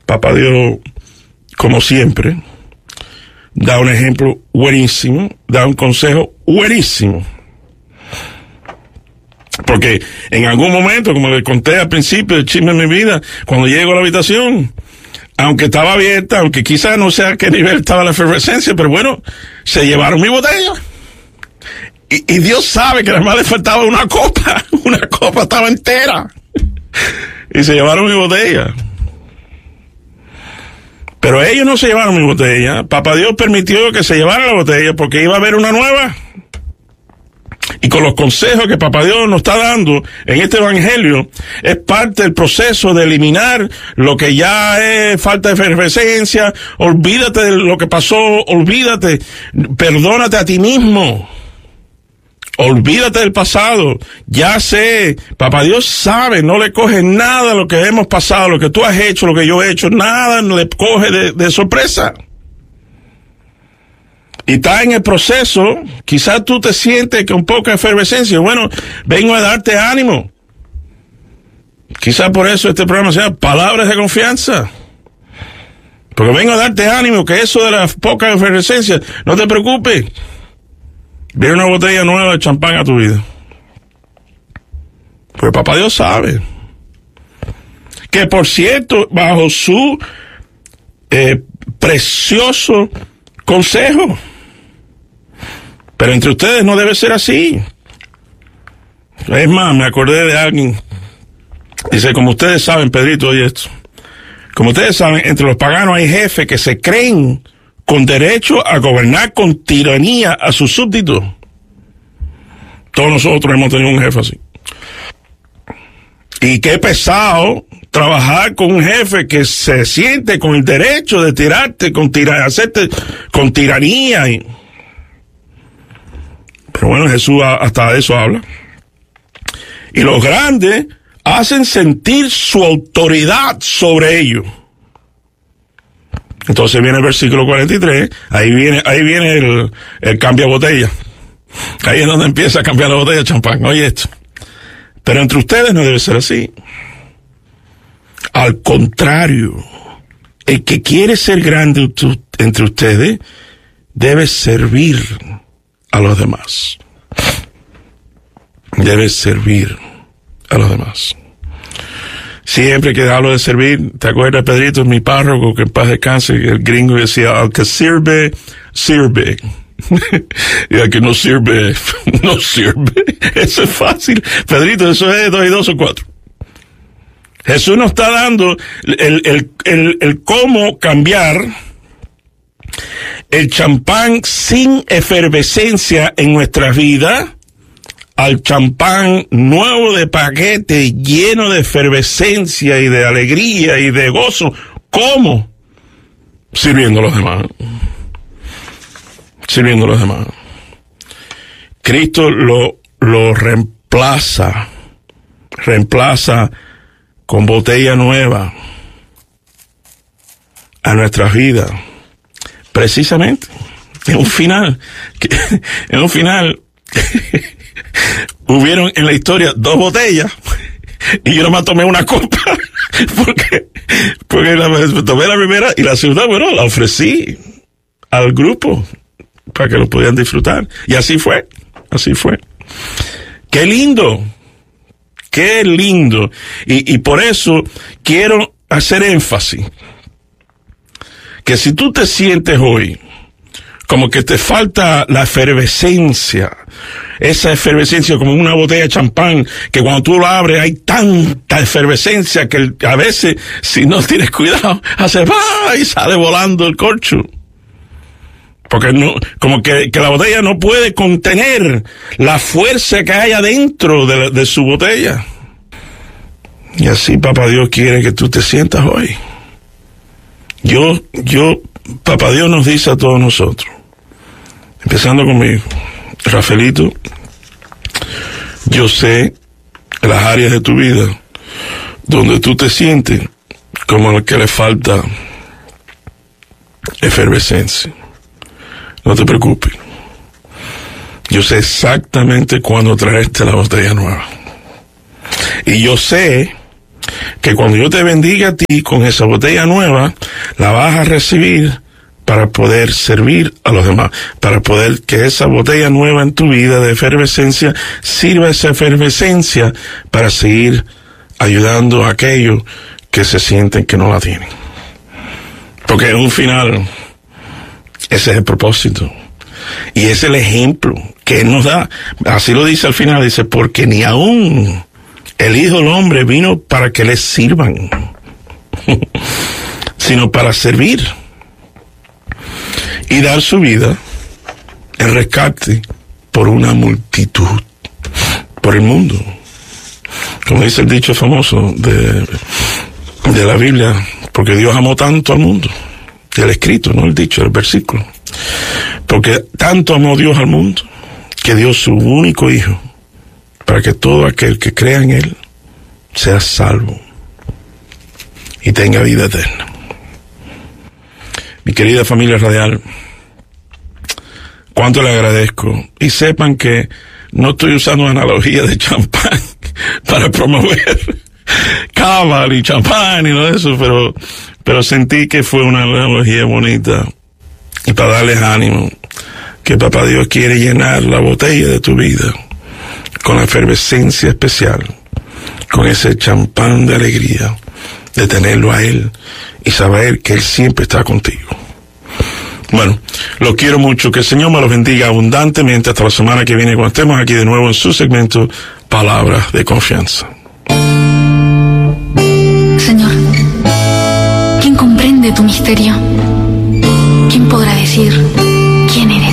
Papá Dios, como siempre, da un ejemplo buenísimo, da un consejo buenísimo. Porque en algún momento, como le conté al principio del chisme de mi vida, cuando llego a la habitación, aunque estaba abierta, aunque quizás no sé a qué nivel estaba la efervescencia, pero bueno, se llevaron mi botella. Y Dios sabe que nada más le faltaba una copa estaba entera. Y se llevaron mi botella. Pero ellos no se llevaron mi botella. Papá Dios permitió que se llevaran la botella porque iba a haber una nueva. Y con los consejos que Papá Dios nos está dando en este evangelio, es parte del proceso de eliminar lo que ya es falta de efervescencia. Olvídate de lo que pasó, olvídate, perdónate a ti mismo. Olvídate del pasado. Ya sé, Papá Dios sabe, no le coge nada lo que hemos pasado, lo que tú has hecho, lo que yo he hecho, nada le coge de sorpresa. Y está en el proceso, quizás tú te sientes con poca efervescencia. Bueno, vengo a darte ánimo. Quizás por eso este programa sea Palabras de Confianza. Porque vengo a darte ánimo, que eso de la poca efervescencia, no te preocupes. Viene una botella nueva de champán a tu vida. Pues Papá Dios sabe. Que por cierto, bajo su precioso consejo. Pero entre ustedes no debe ser así. Es más, me acordé de alguien. Dice, como ustedes saben, Pedrito, oye esto. Como ustedes saben, entre los paganos hay jefes que se creen con derecho a gobernar con tiranía a sus súbditos. Todos nosotros hemos tenido un jefe así. Y qué pesado trabajar con un jefe que se siente con el derecho de tirarte, hacerte con tiranía. Pero bueno, Jesús hasta de eso habla. Y los grandes hacen sentir su autoridad sobre ellos. Entonces viene el versículo 43, ahí viene el cambia botella. Ahí es donde empieza a cambiar la botella de champán. Oye esto. Pero entre ustedes no debe ser así. Al contrario, el que quiere ser grande entre ustedes debe servir a los demás. Debe servir a los demás. Siempre que hablo de servir, ¿te acuerdas, Pedrito, mi párroco, que en paz descanse, el gringo decía, al que sirve, sirve. Y al que no sirve, no sirve. Eso es fácil. Pedrito, eso es 2 y 2 son 4. Jesús nos está dando el cómo cambiar el champán sin efervescencia en nuestras vidas al champán nuevo de paquete, lleno de efervescencia y de alegría y de gozo. ¿Cómo? Sirviendo a los demás. Sirviendo a los demás. Cristo lo reemplaza con botella nueva a nuestras vidas. Precisamente, en un final, hubieron en la historia 2 botellas y yo nomás tomé una copa porque tomé la primera y la segunda, bueno, la ofrecí al grupo para que lo pudieran disfrutar. Y así fue. ¡Qué lindo! ¡Qué lindo! Y por eso quiero hacer énfasis que si tú te sientes hoy como que te falta la efervescencia, esa efervescencia como una botella de champán, que cuando tú lo abres hay tanta efervescencia que a veces, si no tienes cuidado, hace ¡bah! Y sale volando el corcho. Porque no, como que la botella no puede contener la fuerza que hay adentro de su botella. Y así Papá Dios quiere que tú te sientas hoy. Papá Dios nos dice a todos nosotros, empezando conmigo, Rafaelito, yo sé las áreas de tu vida donde tú te sientes como el que le falta efervescencia. No te preocupes. Yo sé exactamente cuándo traerte la botella nueva. Y yo sé que cuando yo te bendiga a ti con esa botella nueva, la vas a recibir para poder servir a los demás, para poder que esa botella nueva en tu vida de efervescencia sirva esa efervescencia para seguir ayudando a aquellos que se sienten que no la tienen. Porque en un final, ese es el propósito. Y es el ejemplo que Él nos da. Así lo dice al final, dice, porque ni aún el Hijo del Hombre vino para que les sirvan, sino para servir y dar su vida en rescate por una multitud, por el mundo. Como dice el dicho famoso de la Biblia, porque Dios amó tanto al mundo, el escrito, no el dicho, el versículo. Porque tanto amó Dios al mundo, que dio su único Hijo, para que todo aquel que crea en Él sea salvo y tenga vida eterna. Mi querida familia radial, cuánto le agradezco. Y sepan que no estoy usando analogía de champán para promover cava y champán y todo eso, pero sentí que fue una analogía bonita y para darles ánimo, que Papá Dios quiere llenar la botella de tu vida con la efervescencia especial, con ese champán de alegría, de tenerlo a Él y saber que Él siempre está contigo. Bueno, los quiero mucho, que el Señor me los bendiga abundantemente hasta la semana que viene, cuando estemos aquí de nuevo en su segmento Palabras de Confianza. Señor, ¿quién comprende tu misterio? ¿Quién podrá decir quién eres?